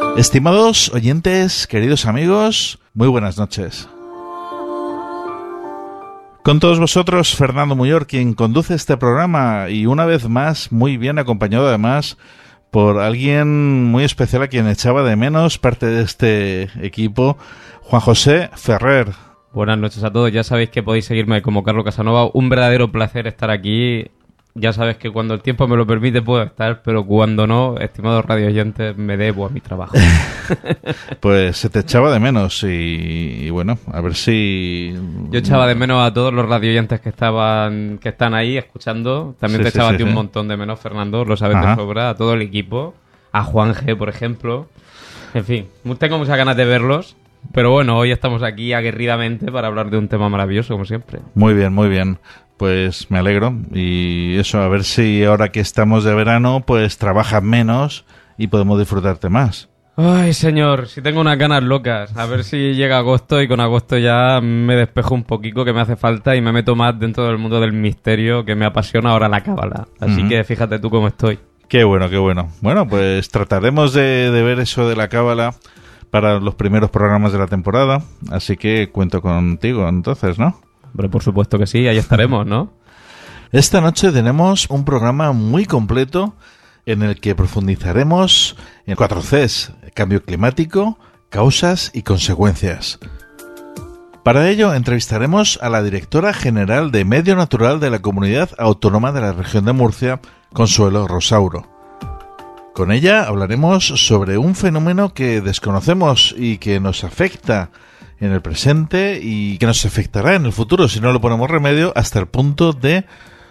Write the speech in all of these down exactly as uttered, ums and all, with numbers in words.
Estimados oyentes, queridos amigos, muy buenas noches. Con todos vosotros, Fernando Muyor, quien conduce este programa y una vez más muy bien acompañado además por alguien muy especial a quien echaba de menos, parte de este equipo, Juan José Ferrer. Buenas noches a todos, ya sabéis que podéis seguirme como Carlos Casanova, un verdadero placer estar aquí. Ya sabes que cuando el tiempo me lo permite puedo estar, pero cuando no, estimados radioyentes, me debo a mi trabajo. Pues se te echaba de menos y, y bueno, a ver si... Yo echaba de menos a todos los radioyentes que estaban que están ahí escuchando. También Sí, te sí, echaba sí, a ti sí. un montón de menos, Fernando, lo sabes Ajá. de sobra, a todo el equipo, a Juan G, por ejemplo. En fin, tengo muchas ganas de verlos, pero bueno, hoy estamos aquí aguerridamente para hablar de un tema maravilloso, como siempre. Muy bien, muy bien. Pues me alegro. Y eso, a ver si ahora que estamos de verano, pues trabajas menos y podemos disfrutarte más. Ay, señor, si tengo unas ganas locas. A ver si llega agosto y con agosto ya me despejo un poquito que me hace falta y me meto más dentro del mundo del misterio que me apasiona ahora la cábala. Así Ujú. que fíjate tú cómo estoy. Qué bueno, qué bueno. Bueno, pues trataremos de, de ver eso de la cábala para los primeros programas de la temporada. Así que cuento contigo entonces, ¿no? Hombre, por supuesto que sí, ahí estaremos, ¿no? Esta noche tenemos un programa muy completo en el que profundizaremos en cuatro Cs: cambio climático, causas y consecuencias. Para ello entrevistaremos a la directora general de Medio Natural de la Comunidad Autónoma de la Región de Murcia, Consuelo Rosauro. Con ella hablaremos sobre un fenómeno que desconocemos y que nos afecta en el presente y que nos afectará en el futuro si no le ponemos remedio, hasta el punto de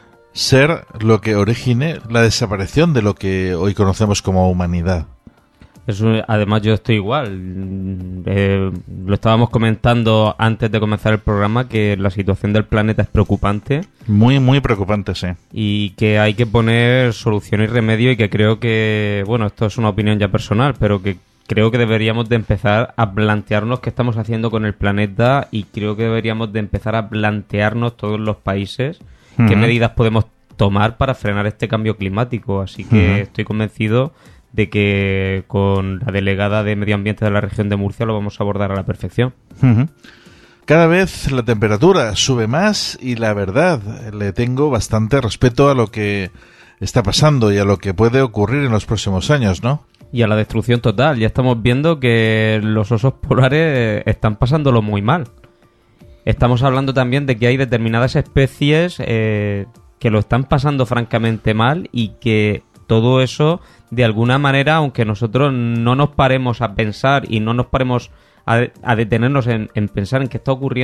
ser lo que origine la desaparición de lo que hoy conocemos como humanidad. Eso, además yo estoy igual. Eh, lo estábamos comentando antes de comenzar el programa que la situación del planeta es preocupante Muy, muy preocupante, sí. y que hay que poner solución y remedio y que creo que, bueno, esto es una opinión ya personal, pero que creo que deberíamos de empezar a plantearnos qué estamos haciendo con el planeta y creo que deberíamos de empezar a plantearnos todos los países qué Ujú. medidas podemos tomar para frenar este cambio climático. Así que Ujú. estoy convencido de que con la delegada de Medio Ambiente de la región de Murcia lo vamos a abordar a la perfección. Ujú. Cada vez la temperatura sube más y la verdad, le tengo bastante respeto a lo que está pasando y a lo que puede ocurrir en los próximos años, ¿no? Y a la destrucción total. Ya estamos viendo que los osos polares están pasándolo muy mal. Estamos hablando también de que hay determinadas especies eh, que lo están pasando francamente mal y que todo eso, de alguna manera, aunque nosotros no nos paremos a pensar y no nos paremos a, a detenernos en, en pensar en qué está ocurriendo